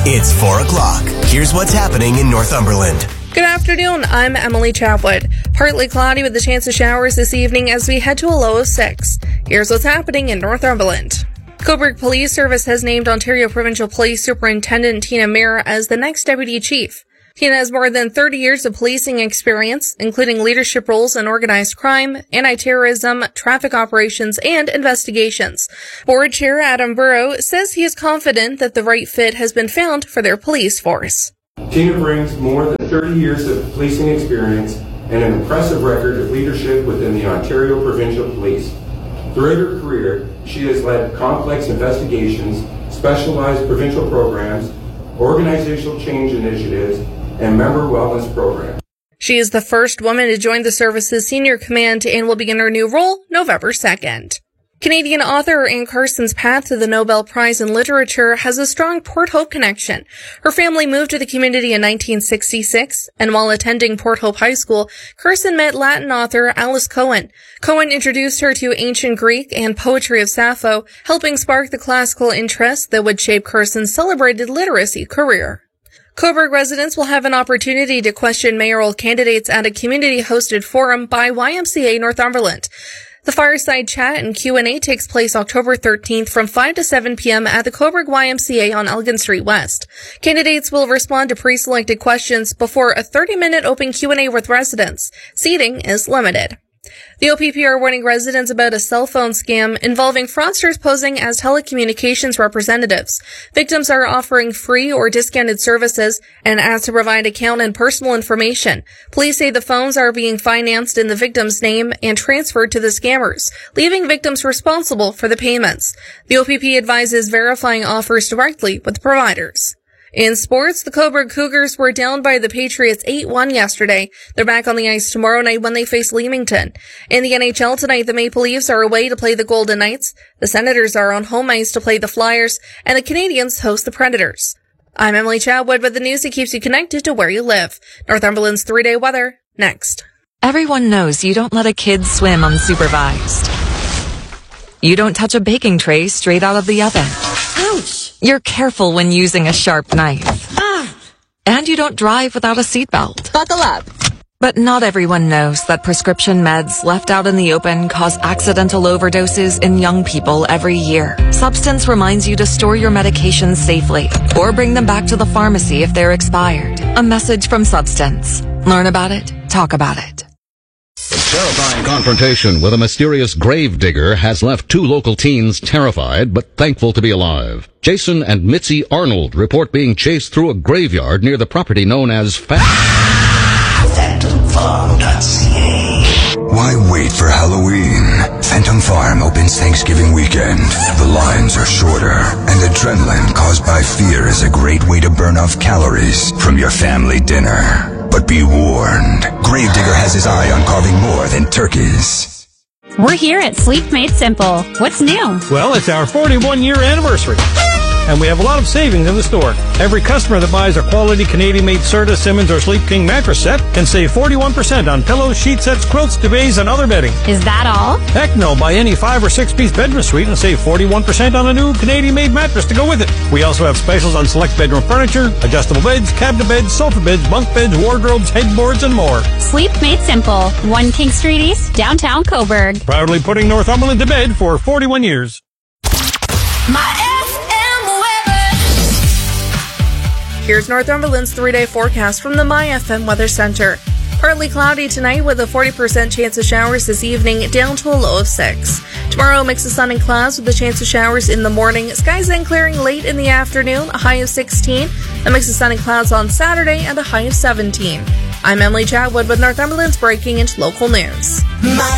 It's 4 o'clock. Here's what's happening in Northumberland. Good afternoon, I'm Emily Chapwood. Partly cloudy with a chance of showers this evening as we head to a low of 6. Here's what's happening in Northumberland. Cobourg Police Service has named Ontario Provincial Police Superintendent Tina Mayer as the next deputy chief. Tina has more than 30 years of policing experience, including leadership roles in organized crime, anti-terrorism, traffic operations, and investigations. Board Chair Adam Burrow says he is confident that the right fit has been found for their police force. Tina brings more than 30 years of policing experience and an impressive record of leadership within the Ontario Provincial Police. Throughout her career, she has led complex investigations, specialized provincial programs, organizational change initiatives, and member wellness programs. She is the first woman to join the service's senior command and will begin her new role November 2nd. Canadian author Anne Carson's path to the Nobel Prize in Literature has a strong Port Hope connection. Her family moved to the community in 1966, and while attending Port Hope High School, Carson met Latin author Alice Cohen. Cohen introduced her to ancient Greek and poetry of Sappho, helping spark the classical interest that would shape Carson's celebrated literacy career. Cobourg residents will have an opportunity to question mayoral candidates at a community-hosted forum by YMCA Northumberland. The fireside chat and Q&A takes place October 13th from 5 to 7 p.m. at the Cobourg YMCA on Elgin Street West. Candidates will respond to pre-selected questions before a 30-minute open Q&A with residents. Seating is limited. The OPP are warning residents about a cell phone scam involving fraudsters posing as telecommunications representatives. Victims are offering free or discounted services and asked to provide account and personal information. Police say the phones are being financed in the victim's name and transferred to the scammers, leaving victims responsible for the payments. The OPP advises verifying offers directly with providers. In sports, the Cobourg Cougars were down by the Patriots 8-1 yesterday. They're back on the ice tomorrow night when they face Leamington. In the NHL tonight, the Maple Leafs are away to play the Golden Knights, the Senators are on home ice to play the Flyers, and the Canadiens host the Predators. I'm Emily Chadwood with the news that keeps you connected to where you live. Northumberland's 3-day weather, next. Everyone knows you don't let a kid swim unsupervised. You don't touch a baking tray straight out of the oven. Ouch! You're careful when using a sharp knife. And you don't drive without a seatbelt. Buckle up. But not everyone knows that prescription meds left out in the open cause accidental overdoses in young people every year. Substance reminds you to store your medications safely or bring them back to the pharmacy if they're expired. A message from Substance. Learn about it, talk about it. A terrifying confrontation with a mysterious grave digger has left 2 local teens terrified but thankful to be alive. Jason and Mitzi Arnold report being chased through a graveyard near the property known as PhantomFarm.ca. Why wait for Halloween? Phantom Farm opens Thanksgiving weekend. The lines are shorter, and adrenaline caused by fear is a great way to burn off calories from your family dinner. But be warned, Gravedigger has his eye on carving more than turkeys. We're here at Sleep Made Simple. What's new? Well, it's our 41-year anniversary, and we have a lot of savings in the store. Every customer that buys a quality Canadian-made Serta, Simmons, or Sleep King mattress set can save 41% on pillows, sheet sets, quilts, duvets, and other bedding. Is that all? Heck no, buy any 5 or 6-piece bedroom suite and save 41% on a new Canadian-made mattress to go with it. We also have specials on select bedroom furniture, adjustable beds, cabinet beds, sofa beds, bunk beds, wardrobes, headboards, and more. Sleep Made Simple, 1 King Street East, downtown Cobourg. Proudly putting Northumberland to bed for 41 years. Here's Northumberland's 3-day forecast from the MyFM Weather Center. Partly cloudy tonight with a 40% chance of showers this evening, down to a low of 6. Tomorrow, a mix of sun and clouds with a chance of showers in the morning. Skies then clearing late in the afternoon, a high of 16. A mix of sun and clouds on Saturday and a high of 17. I'm Emily Chadwood with Northumberland's breaking and local news.